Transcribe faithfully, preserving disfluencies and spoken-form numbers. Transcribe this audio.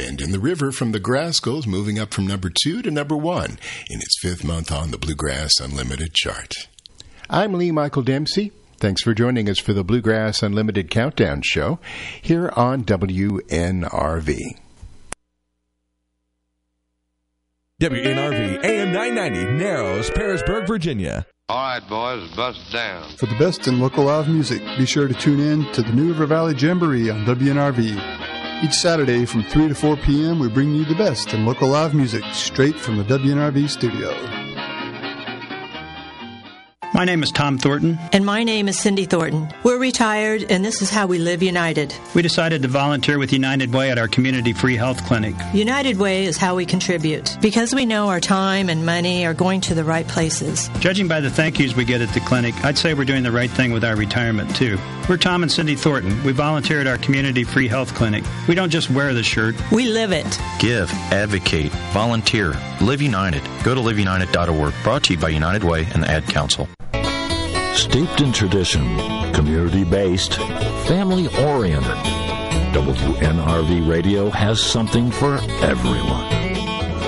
Wind and the River from the Grascals, moving up from number two to number one in its fifth month on the Bluegrass Unlimited chart. I'm Lee Michael Dempsey. Thanks for joining us for the Bluegrass Unlimited Countdown Show here on W N R V. W N R V, A M nine ninety, Narrows, Parisburg, Virginia. All right, boys, bust down. For the best in local live music, be sure to tune in to the New River Valley Jamboree on W N R V. Each Saturday from three to four p.m., we bring you the best in local live music straight from the W N R V studio. My name is Tom Thornton. And my name is Cindy Thornton. We're retired, and this is how we live united. We decided to volunteer with United Way at our community free health clinic. United Way is how we contribute, because we know our time and money are going to the right places. Judging by the thank yous we get at the clinic, I'd say we're doing the right thing with our retirement, too. We're Tom and Cindy Thornton. We volunteer at our community free health clinic. We don't just wear the shirt. We live it. Give, advocate, volunteer, live united. Go to live united dot org. Brought to you by United Way and the Ad Council. Steeped in tradition, community-based, family-oriented, W N R V Radio has something for everyone.